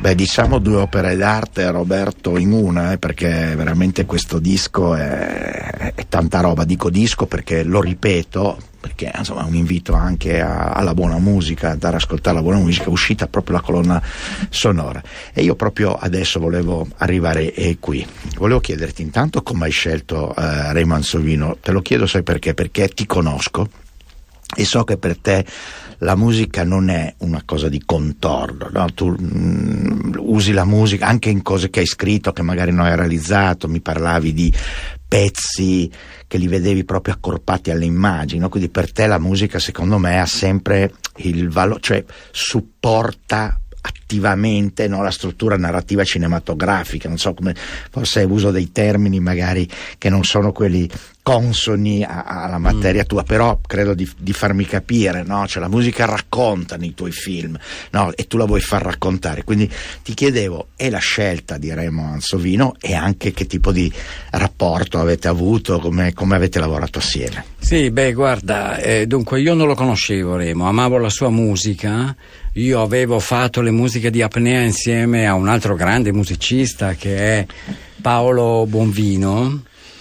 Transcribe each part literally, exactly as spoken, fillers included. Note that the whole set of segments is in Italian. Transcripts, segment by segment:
Beh, diciamo due opere d'arte, Roberto, in una, eh, perché veramente questo disco è, è tanta roba. Dico disco perché lo ripeto, perché insomma è un invito anche a, alla buona musica, andare ad ascoltare la buona musica. È uscita proprio la colonna sonora e io proprio adesso volevo arrivare eh, qui. Volevo chiederti intanto come hai scelto eh, Remo Ansovino. Te lo chiedo, sai perché? Perché ti conosco e so che per te la musica non è una cosa di contorno, no? Tu mm, usi la musica anche in cose che hai scritto, che magari non hai realizzato. Mi parlavi di pezzi che li vedevi proprio accorpati alle immagini, no? Quindi per te la musica, secondo me, ha sempre il valore, cioè supporta attivamente, no, la struttura narrativa cinematografica. Non so come, forse uso dei termini magari che non sono quelli consoni a, alla materia tua, però credo di, di farmi capire, no? Cioè la musica racconta nei tuoi film, no? E tu la vuoi far raccontare, quindi ti chiedevo, è la scelta di Remo Ansovino e anche che tipo di rapporto avete avuto, come, come avete lavorato assieme? Sì, beh, guarda, eh, dunque io non lo conoscevo Remo, amavo la sua musica. Io avevo fatto le musiche di Apnea insieme a un altro grande musicista che è Paolo Bonvino.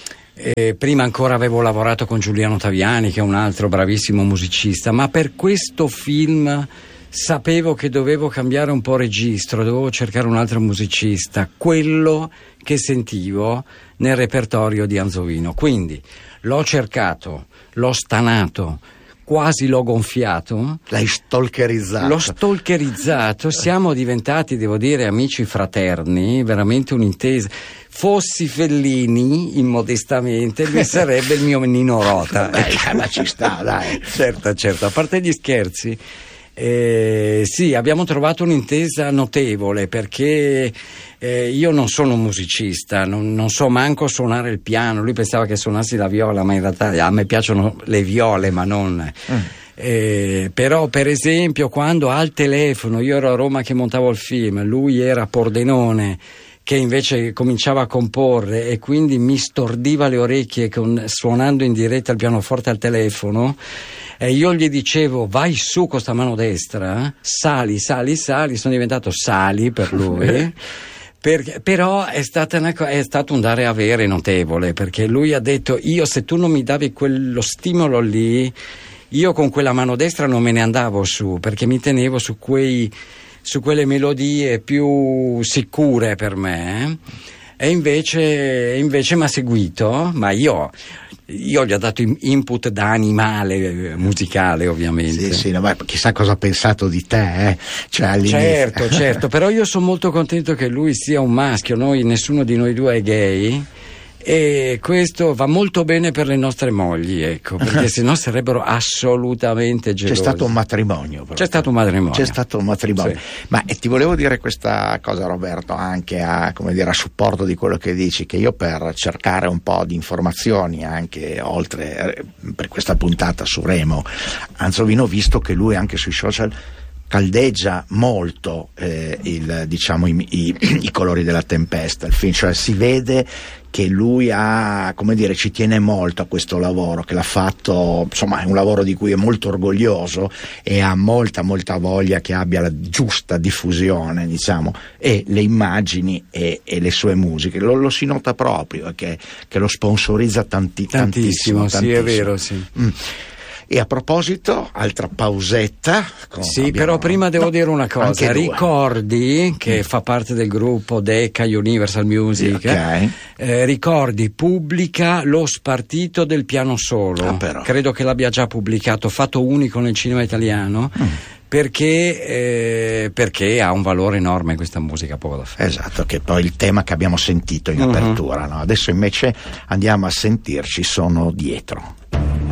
E prima ancora avevo lavorato con Giuliano Taviani, che è un altro bravissimo musicista, ma per questo film sapevo che dovevo cambiare un po' registro, dovevo cercare un altro musicista, quello che sentivo nel repertorio di Ansovino. Quindi l'ho cercato, l'ho stanato, quasi l'ho gonfiato. L'hai stalkerizzato. L'ho stalkerizzato, siamo diventati, devo dire, amici fraterni, veramente un'intesa. Fossi Fellini, immodestamente, lui sarebbe il mio Nino Rota. Beh, ma ci sta, dai. Certo, certo, a parte gli scherzi, eh, sì, abbiamo trovato un'intesa notevole, perché eh, io non sono un musicista, non, non so manco suonare il piano. Lui pensava che suonassi la viola, ma in realtà a me piacciono le viole, ma non... Mm. Eh, però per esempio quando al telefono, io ero a Roma che montavo il film, lui era a Pordenone che invece cominciava a comporre, e quindi mi stordiva le orecchie con, suonando in diretta il pianoforte al telefono, e io gli dicevo vai su con sta mano destra, sali, sali, sali, sono diventato Sali per lui. Perché, però è, stata una, è stato un dare e avere notevole, perché lui ha detto io, se tu non mi davi quello stimolo lì, io con quella mano destra non me ne andavo su, perché mi tenevo su quei su quelle melodie più sicure per me, e invece invece mi ha seguito, ma io io gli ho dato input da animale musicale, ovviamente. Sì, sì, no, ma chissà cosa ha pensato di te, eh? Cioè, all'inizio. Certo, certo, però io sono molto contento che lui sia un maschio, noi, nessuno di noi due è gay, e questo va molto bene per le nostre mogli, ecco, perché sennò sarebbero assolutamente gelose. C'è stato un matrimonio proprio. C'è stato un matrimonio. C'è stato un matrimonio. Sì. Ma e ti volevo dire questa cosa, Roberto, anche a, come dire, a supporto di quello che dici, che io per cercare un po' di informazioni anche oltre per questa puntata su Remo Ansovino, ho visto che lui anche sui social caldeggia molto eh, il, diciamo, i, i, i colori della tempesta, il film, cioè si vede che lui ha, come dire, ci tiene molto a questo lavoro, che l'ha fatto, insomma è un lavoro di cui è molto orgoglioso e ha molta molta voglia che abbia la giusta diffusione, diciamo, e le immagini e, e le sue musiche, lo, lo si nota proprio, che, che lo sponsorizza tanti, tantissimo, tantissimo, tantissimo. Sì, è vero, sì. Mm. E a proposito, altra pausetta. Sì, abbiamo... però prima devo no, dire una cosa. Ricordi, che mm. fa parte del gruppo Decca Universal Music, okay. eh, Ricordi pubblica Lo Spartito del piano solo. Ah, però. Credo che l'abbia già pubblicato, fatto unico nel cinema italiano. Mm. Perché, eh, perché ha un valore enorme questa musica, poco da fare. Esatto, che poi il tema che abbiamo sentito in uh-huh. apertura, no? Adesso invece andiamo a sentirci Sono dietro.